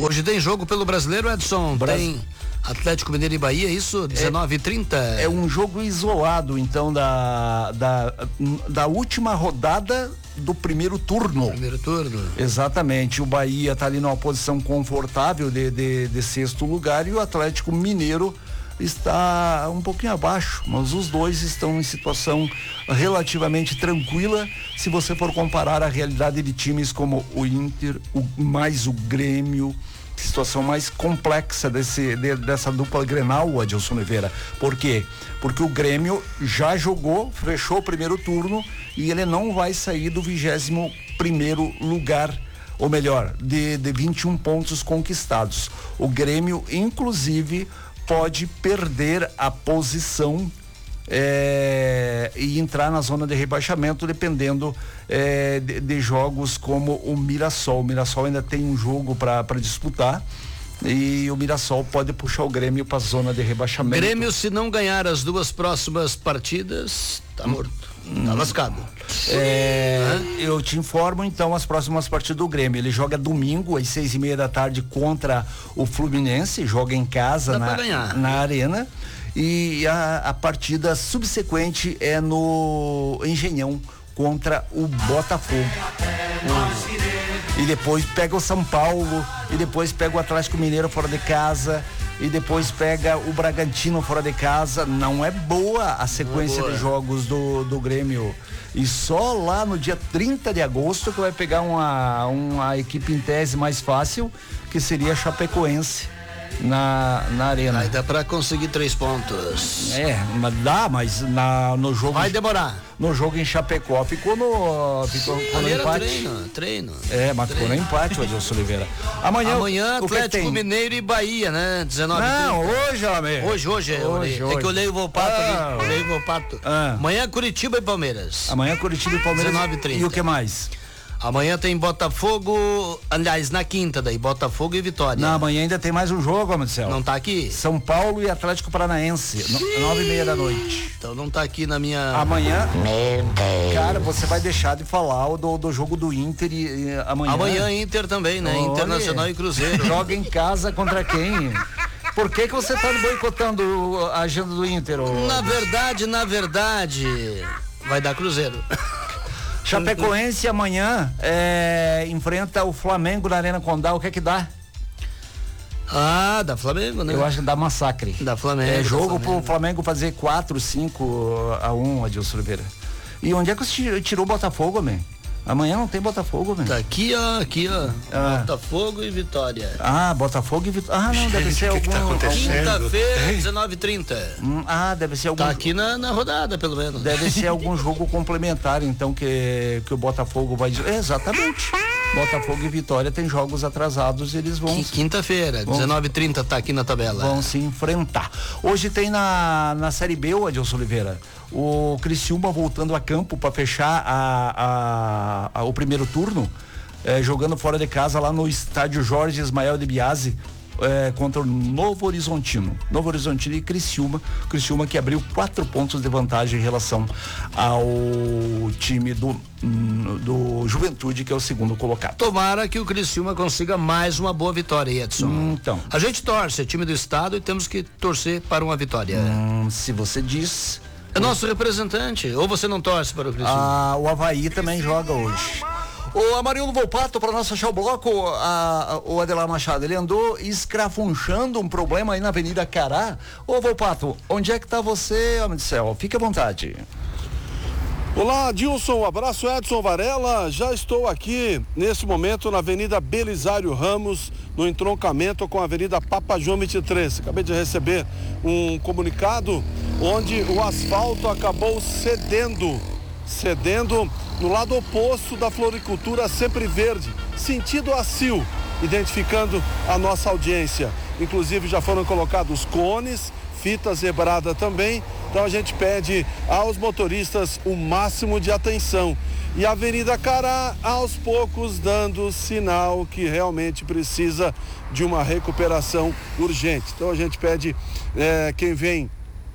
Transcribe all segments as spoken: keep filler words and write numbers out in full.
Hoje tem jogo pelo Brasileiro, Edson. Bras... Tem Atlético Mineiro e Bahia, isso? dezenove e trinta. É, é um jogo isolado, então, da, da, da última rodada do primeiro turno. Primeiro turno. Exatamente. O Bahia está ali numa posição confortável de, de, de sexto lugar e o Atlético Mineiro está um pouquinho abaixo, mas os dois estão em situação relativamente tranquila se você for comparar a realidade de times como o Inter, o, mais o Grêmio, situação mais complexa desse, de, dessa dupla Grenal, Adilson Oliveira. Por quê? Porque o Grêmio já jogou, fechou o primeiro turno e ele não vai sair do vigésimo primeiro lugar, ou melhor, de, de vinte e um pontos conquistados. O Grêmio, inclusive, pode perder a posição é, e entrar na zona de rebaixamento, dependendo é, de, de jogos como o Mirassol. O Mirassol ainda tem um jogo para disputar e o Mirassol pode puxar o Grêmio para a zona de rebaixamento. Grêmio, se não ganhar as duas próximas partidas, tá morto, hum. tá lascado. É, eu te informo então as próximas partidas do Grêmio. Ele joga domingo às seis e meia da tarde contra o Fluminense, joga em casa na, na Arena, e a, a partida subsequente é no Engenhão contra o Botafogo. O, e depois pega o São Paulo, e depois pega o Atlético Mineiro fora de casa, e depois pega o Bragantino fora de casa. Não é boa a sequência boa. de jogos do, do Grêmio. E só lá no dia trinta de agosto que vai pegar uma, uma equipe em tese mais fácil, que seria a Chapecoense na, na Arena. Aí dá pra conseguir três pontos. É, mas dá, mas na, no jogo... Vai demorar. No jogo em Chapecó ficou no, ficou, ficou no empate. treino, treino. É, mas treino. ficou no empate, o Adilson Oliveira. Amanhã, Amanhã Atlético Mineiro e Bahia, né? dezenove e trinta. Não, hoje, amigo. Hoje, hoje, é, hoje, é hoje. que eu leio o Volpato ah, ali. Eu leio o Volpato. Ah. Amanhã Curitiba e Palmeiras. Amanhã Curitiba e Palmeiras. dezenove e trinta. E o que mais? Amanhã tem Botafogo, aliás, na quinta daí, Botafogo e Vitória. Não, amanhã ainda tem mais um jogo, homem do céu. Não tá aqui? São Paulo e Atlético Paranaense, no, nove e meia da noite. Então não tá aqui na minha... Amanhã, cara, você vai deixar de falar o do, do jogo do Inter e, e amanhã... Amanhã Inter também, né? Olha, Internacional e Cruzeiro. Joga em casa contra quem? Por que que você tá boicotando a agenda do Inter? Ou... Na verdade, na verdade, vai dar Cruzeiro. Chapecoense amanhã é, enfrenta o Flamengo na Arena Condá. O que é que dá? Ah, da Flamengo, né? Eu acho que dá massacre. Da Flamengo. É jogo Flamengo. pro Flamengo fazer quatro, cinco a um, Adilson Oliveira. E onde é que você tirou o Botafogo, man? Amanhã não tem Botafogo, né? Tá aqui, ó, aqui, ó. Ah. Botafogo e Vitória. Ah, Botafogo e Vitória. Ah, não, deve ser que algum... Que tá Quinta-feira, dezenove e trinta. Hum, ah, deve ser algum... Tá aqui na, na rodada, pelo menos. Deve ser algum jogo complementar, então, que, que o Botafogo vai dizer. É, exatamente. Botafogo e Vitória tem jogos atrasados, eles vão... Quinta-feira, dezenove e trinta, tá aqui na tabela. Vão se enfrentar. Hoje tem na, na Série B, o Adilson Oliveira, o Criciúma voltando a campo para fechar a, a, a, o primeiro turno, eh, jogando fora de casa lá no estádio Jorge Ismael de Biasi, eh, contra o Novo Horizontino. Novo Horizontino e Criciúma. Criciúma que abriu quatro pontos de vantagem em relação ao time do, do Juventude, que é o segundo colocado. Tomara que o Criciúma consiga mais uma boa vitória, Edson. Hum, então. A gente torce, é time do estado, e temos que torcer para uma vitória. Hum, se você diz... É nosso representante, ou você não torce para o Criciúma? Ah, o Avaí também joga hoje. O Amarildo Volpato, para nós fechar o bloco, a, a, o Adelar Machado, ele andou escrafunchando um problema aí na Avenida Cará. Ô Volpato, onde é que tá você, homem do céu? Fique à vontade. Olá, Dilson, um abraço, Edson Varela. Já estou aqui nesse momento na Avenida Belisário Ramos, no entroncamento com a Avenida Papa João vinte e três. Acabei de receber um comunicado onde o asfalto acabou cedendo, cedendo no lado oposto da floricultura Sempre Verde, sentido Acil, identificando a nossa audiência. Inclusive já foram colocados cones, fita zebrada também, então a gente pede aos motoristas o máximo de atenção. E a Avenida Cará, aos poucos, dando sinal que realmente precisa de uma recuperação urgente. Então a gente pede, é, quem vem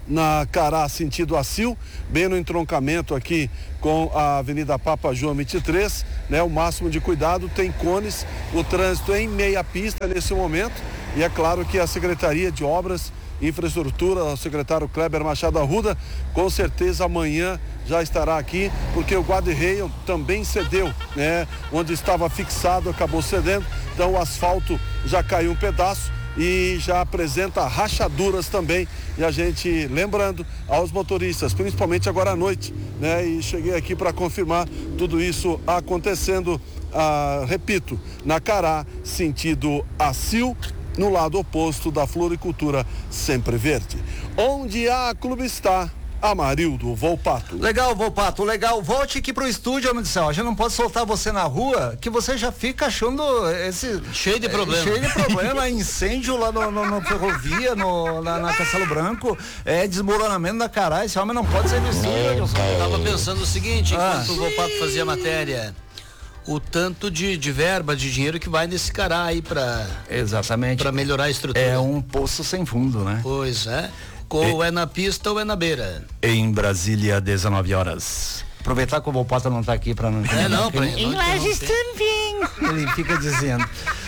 na Cará, sentido Assil, bem no entroncamento aqui com a Avenida Papa João vinte e três, né? O máximo de cuidado, tem cones, o trânsito em meia pista nesse momento, e é claro que a Secretaria de Obras e Infraestrutura, o secretário Kleber Machado Arruda, com certeza amanhã já estará aqui, porque o guarda-reio também cedeu, né? Onde estava fixado, acabou cedendo, então o asfalto já caiu um pedaço e já apresenta rachaduras também, e a gente lembrando aos motoristas, principalmente agora à noite, né? E cheguei aqui para confirmar tudo isso acontecendo, ah, repito, na Cará, sentido Assil, no lado oposto da floricultura Sempre Verde. Onde a Clube está, Amarildo Volpato. Legal, Volpato, legal. Volte aqui pro estúdio, homem do céu. A gente não pode soltar você na rua, que você já fica achando esse... Cheio de problema. É, cheio de problema, incêndio lá no, no, no ferrovia, no, na, na Castelo Branco, é, desmoronamento da Cará. Esse homem não pode sair do estúdio, Eu tava pensando o seguinte, enquanto ah. o Volpato fazia a matéria, o tanto de, de verba, de dinheiro que vai nesse Cará aí pra... Exatamente. Pra melhorar a estrutura. É um poço sem fundo, né? Pois é. Ou é na pista ou é na beira. Em Brasília, dezenove horas. Aproveitar que o Volpato não está aqui para não... É, não, para Em Lages também. Ele fica dizendo.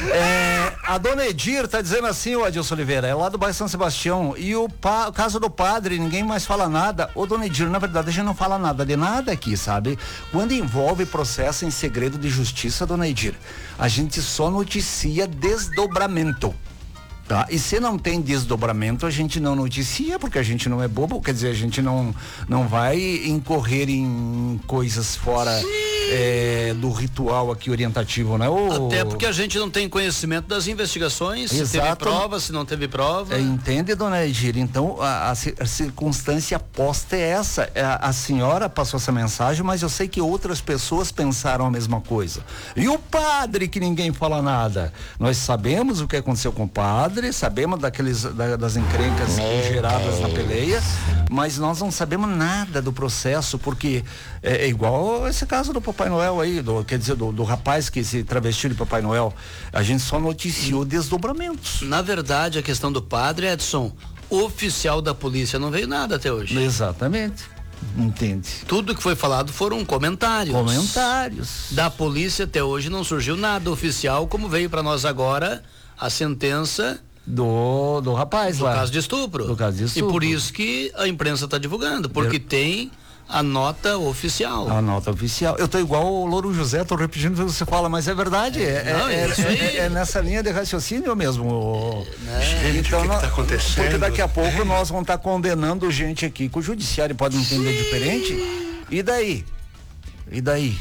É, a dona Edir está dizendo assim, o Adilson Oliveira, é lá do bairro São Sebastião, e o, pa, o caso do padre, ninguém mais fala nada. Ô, dona Edir, na verdade a gente não fala nada de nada aqui, sabe? Quando envolve processo em segredo de justiça, dona Edir, a gente só noticia desdobramento. Tá? E se não tem desdobramento, a gente não noticia, porque a gente não é bobo, quer dizer, a gente não, não vai incorrer em coisas fora é, do ritual aqui orientativo, né? O... Até porque a gente não tem conhecimento das investigações, Exato. Se teve prova, se não teve prova. É, entende, dona Edir? Então, a, a, a circunstância posta é essa. A, a senhora passou essa mensagem, mas eu sei que outras pessoas pensaram a mesma coisa. E o padre, que ninguém fala nada? Nós sabemos o que aconteceu com o padre, sabemos daqueles, da, das encrencas geradas na peleia, mas nós não sabemos nada do processo, porque é, é igual esse caso do Papai Noel aí, do, quer dizer, do, do rapaz que se travestiu de Papai Noel. A gente só noticiou desdobramentos. Na verdade, a questão do padre, Edson, oficial da polícia não veio nada até hoje. Exatamente. Entende? Tudo que foi falado foram comentários. Comentários. Da polícia até hoje não surgiu nada oficial, como veio para nós agora a sentença do, do rapaz do lá. caso de estupro. Do caso de estupro. E por isso que a imprensa está divulgando, porque Eu... tem a nota oficial. A nota oficial. Eu tô igual o Louro José, tô repetindo o que você fala, mas é verdade. É, é, Não, é, é, é nessa linha de raciocínio mesmo. É. Então, o que, que tá acontecendo? Porque daqui a pouco nós vamos estar tá condenando gente aqui que o judiciário pode entender diferente. E daí? E daí?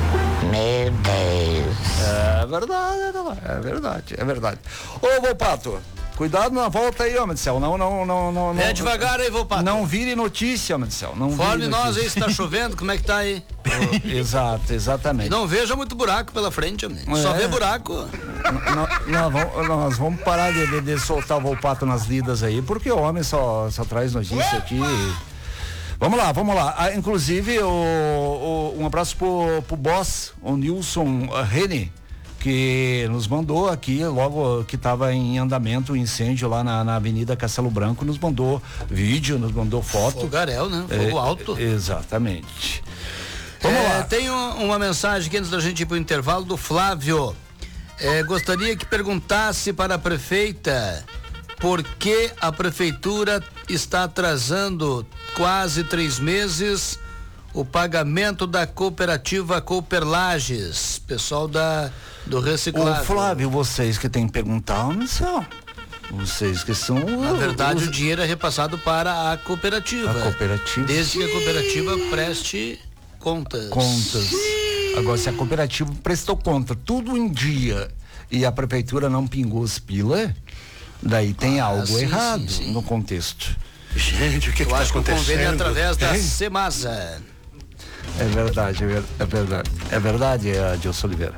Meu Deus. É verdade, é verdade, é verdade. Ô, Volpato, cuidado na volta aí, homem do céu. Não, não, não, não. É não, devagar aí, Volpato. Não vire notícia, homem do céu. Não Forme nós aí, se tá chovendo, como é que tá aí? Oh, exato, exatamente. Não veja muito buraco pela frente, homem. É. Só vê buraco. N nós, vamos, nós vamos parar de, de, de soltar o Volpato nas lidas aí, porque o homem só, só traz notícia aqui. Vamos lá, vamos lá. Ah, inclusive, o, o, um abraço pro, pro boss, o Nilson Rene, que nos mandou aqui, logo que estava em andamento o incêndio lá na, na Avenida Castelo Branco, nos mandou vídeo, nos mandou foto. Fogaréu, né? Fogo é, alto. Exatamente. Vamos é, lá. Tem um, uma mensagem aqui antes da gente ir pro intervalo do Flávio. É, gostaria que perguntasse para a prefeita por que a prefeitura está atrasando quase três meses o pagamento da cooperativa Cooperlages, pessoal da do reciclagem. Ô, Flávio, vocês que têm que perguntar, não são. Vocês que são. Na verdade, os... o dinheiro é repassado para a cooperativa. A cooperativa. Desde que a cooperativa preste contas. Contas. Agora, se a cooperativa prestou conta tudo em dia e a prefeitura não pingou os pila, daí tem ah, algo sim, errado sim, sim. no contexto. Gente, o que, que tá acontecendo? O convênio é através da Semasa. É verdade, é verdade. É verdade, Adilson Oliveira.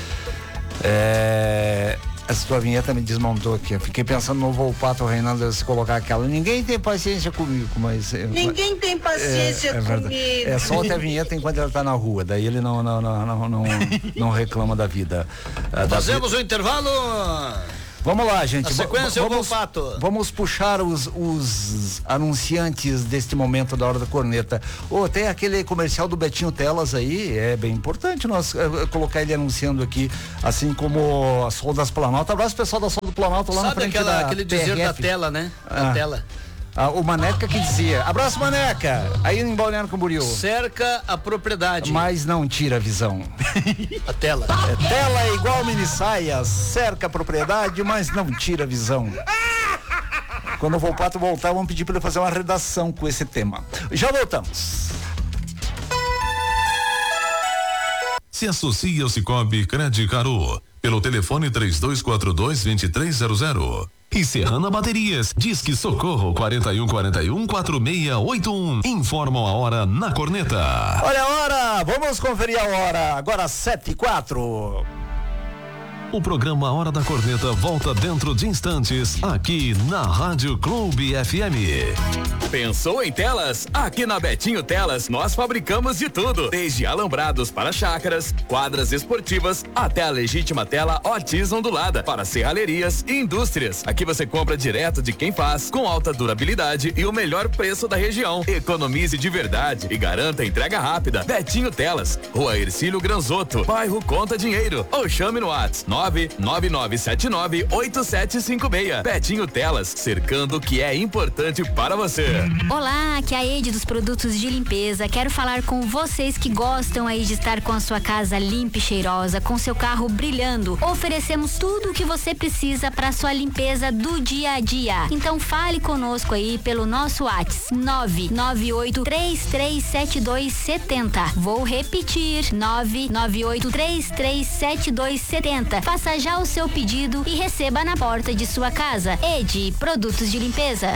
É... Essa tua vinheta me desmontou aqui. Eu fiquei pensando no Volpato Reinaldo se colocar aquela. Ninguém tem paciência comigo, mas. Ninguém tem paciência é, é comigo. É, solta a vinheta enquanto ela tá na rua. Daí ele não, não, não, não, não, não reclama da vida. Fazemos o intervalo. Vamos lá, gente. A sequência, vamos, o Volpato. Vamos puxar os, os anunciantes deste momento da Hora da Corneta. Oh, tem aquele comercial do Betinho Telas aí, é bem importante nós uh, colocar ele anunciando aqui, assim como a Sol das Planalto. Abraço pessoal da Sol do Planalto lá Sabe na frente aquela, da aquele dizer da tela, né? Da ah. tela. Ah, o Maneca que dizia, abraço Maneca, aí em Balneário Camboriú. Cerca a propriedade. Mas não tira a visão. A tela. É, tela é igual mini saia, cerca a propriedade, mas não tira a visão. Quando o Volpato voltar, vamos pedir para ele fazer uma redação com esse tema. Já voltamos. Se associe ao Cicobi Credit Caru pelo telefone três dois quatro dois, dois três zero zero. E Serrana Baterias, Disque Socorro quarenta e um quarenta e um, quarenta e seis oitenta e um. Informam a hora na corneta. Olha a hora, vamos conferir a hora, agora sete e quatro. O programa Hora da Corneta volta dentro de instantes, aqui na Rádio Clube F M. Pensou em telas? Aqui na Betinho Telas nós fabricamos de tudo, desde alambrados para chácaras, quadras esportivas, até a legítima tela Ortiz ondulada para serralherias e indústrias. Aqui você compra direto de quem faz, com alta durabilidade e o melhor preço da região. Economize de verdade e garanta entrega rápida. Betinho Telas, Rua Ercílio Granzotto, bairro Conta Dinheiro, ou chame no WhatsApp nove nove nove sete nove oito sete cinco seis. Betinho Telas, cercando o que é importante para você. Olá, aqui é a Ede dos produtos de limpeza. Quero falar com vocês que gostam aí de estar com a sua casa limpa e cheirosa, com seu carro brilhando. Oferecemos tudo o que você precisa para sua limpeza do dia a dia. Então fale conosco aí pelo nosso WhatsApp nove nove oito três três sete dois sete zero. Vou repetir, nove nove oito três três sete dois sete zero. Faça já o seu pedido e receba na porta de sua casa. Ede, produtos de limpeza.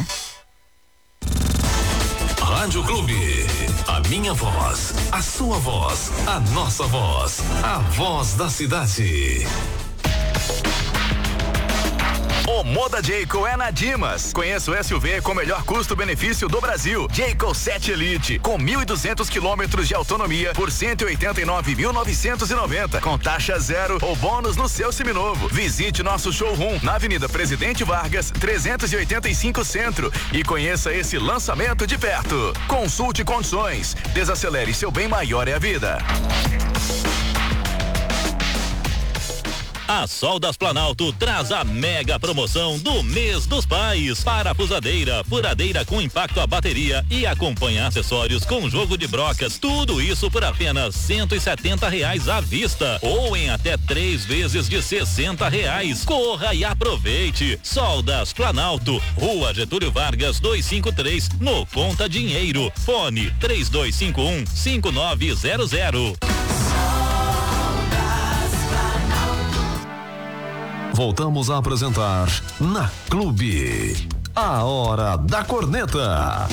Rádio Clube, a minha voz, a sua voz, a nossa voz, a voz da cidade. O Moda Jayco é na Dimas. Conheça o S U V com o melhor custo-benefício do Brasil. Jayco sete Elite, com mil e duzentos quilômetros de autonomia por cento e oitenta e nove mil novecentos e noventa, com taxa zero ou bônus no seu seminovo. Visite nosso showroom na Avenida Presidente Vargas, trezentos e oitenta e cinco Centro, e conheça esse lançamento de perto. Consulte condições. Desacelere, seu bem maior é a vida. A Sol das Planalto traz a mega promoção do mês dos pais. Parafusadeira, furadeira com impacto à bateria e acompanha acessórios com jogo de brocas. Tudo isso por apenas cento e setenta reais à vista ou em até três vezes de sessenta reais. Corra e aproveite. Sol das Planalto, Rua Getúlio Vargas duzentos e cinquenta e três, no Conta Dinheiro. Fone três dois cinco um, cinco nove zero zero. Voltamos a apresentar na Clube, a Hora da Corneta.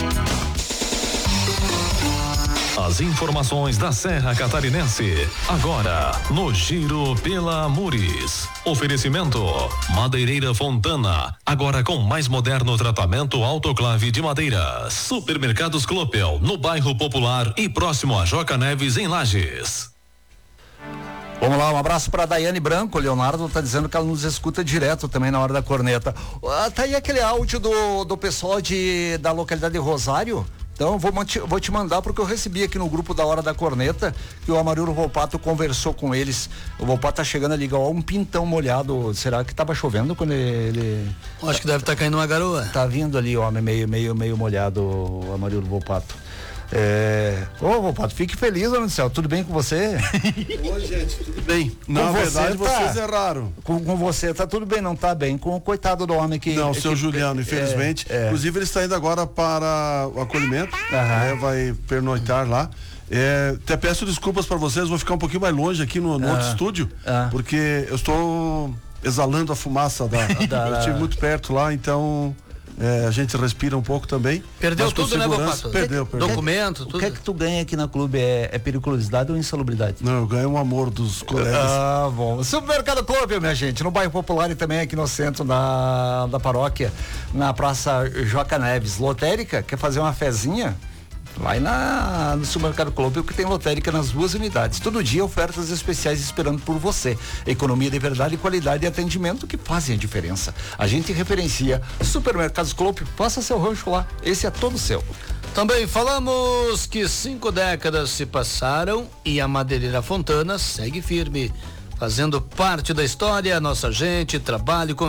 As informações da Serra Catarinense, agora no Giro pela Amures. Oferecimento Madeireira Fontana, agora com mais moderno tratamento autoclave de madeiras. Supermercados Clopel, no bairro Popular e próximo a Joca Neves, em Lages. Vamos lá, um abraço para Daiane Branco. O Leonardo tá dizendo que ela nos escuta direto também na Hora da Corneta. Ah, tá aí aquele áudio do, do pessoal de, da localidade de Rosário. Então vou, vou te mandar porque eu recebi aqui no grupo da Hora da Corneta que o Amarildo Volpato conversou com eles. O Volpato tá chegando ali, igual um pintão molhado. Será que tava chovendo quando ele... ele... Acho que deve estar tá caindo uma garoa. Tá vindo ali, homem, meio, meio, meio molhado, o Amarildo Volpato. É... Ô, Volpato, fique feliz, homem do céu. Tudo bem com você? Oi, gente, tudo bem. Na com verdade, você tá... vocês erraram. Com, com você tá tudo bem, não tá bem. Com o coitado do homem que... Não, o que, seu que, Juliano, infelizmente. É, é. Inclusive, ele está indo agora para o acolhimento. Né, vai pernoitar lá. É, até peço desculpas para vocês, vou ficar um pouquinho mais longe aqui no, no ah, outro estúdio, ah. porque eu estou exalando a fumaça da... da eu estive muito perto lá, então... É, a gente respira um pouco também. Perdeu tudo, né, Volpato? Perdeu, perdeu. Documento, tudo. O que é que tu ganha aqui na Clube? É, é periculosidade ou insalubridade? Não, eu ganho um amor dos colegas. Ah, bom. Supermercado Clube, minha gente, no bairro Popular e também aqui no centro da, da paróquia, na Praça Joca Neves. Lotérica, quer fazer uma fezinha? Vai na, no Supermercado Clube, que tem lotérica nas duas unidades. Todo dia ofertas especiais esperando por você. Economia de verdade, qualidade e atendimento que fazem a diferença. A gente referencia Supermercados Clube, faça seu rancho lá. Esse é todo seu. Também falamos que cinco décadas se passaram e a Madeireira Fontana segue firme, fazendo parte da história. Nossa gente, trabalho com